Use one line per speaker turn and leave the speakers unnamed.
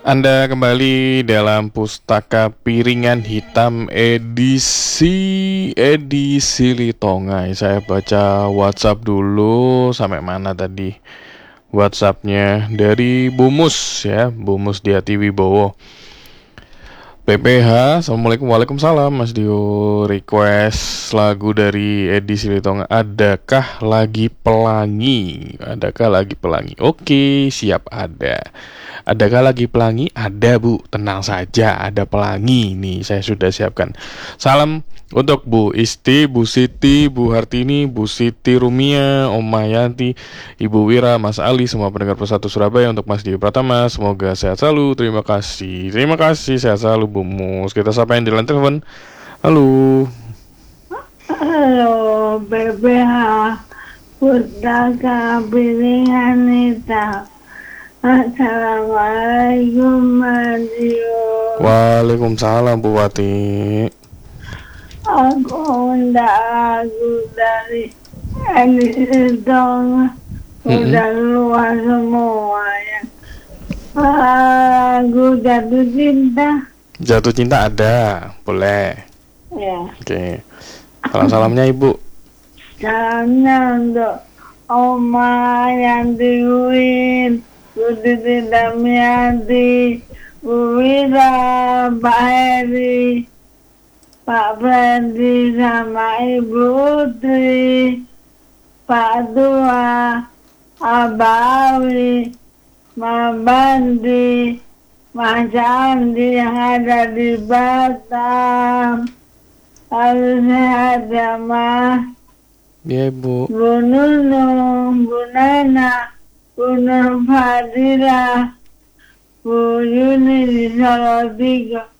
Anda kembali dalam Pustaka Piringan Hitam edisi Litongai. Saya baca WhatsApp dulu. Sampai mana tadi WhatsAppnya? Dari Bumus ya, Bumus Diati Wibowo. PPH, Assalamualaikum. Waalaikumsalam Mas Dio. Request lagu dari edisi Litongai. Adakah lagi pelangi? Oke, siap ada. Adakah lagi pelangi? Ada Bu, tenang saja, ada pelangi. Nih saya sudah siapkan. Salam untuk Bu Isti, Bu Siti, Bu Hartini, Bu Siti Rumia, Om Mayanti, Ibu Wira, Mas Ali, semua pendengar Persatu Surabaya. Untuk Mas Dio Pratama, semoga sehat selalu. Terima kasih, sehat selalu Bu Mus. Kita sapa yang di line telepon. Halo
BBH Pustaka Piringan Hitam. Assalamualaikum Mas Dio.
Waalaikumsalam Bu Wati.
Aku undang lagu dari edisi dong. Udah luar semua ya. Lagu Jatuh Cinta
ada, boleh.
ya.
Oke. Salamnya Ibu.
Salamnya untuk Oma yang diuin, Budi Damianti, Bu Wira, Pak Heri, Pak Freddy, sama Ibu Utri, Pak Tua, Abawi, Mas Bandi, Mas Andi yang ada di Batam. Harus sehat ya Mas.
Iya Bu.
Bu Nunung, Bu Nana, Bu Nur Fadila, Bu Yuni di Salatiga.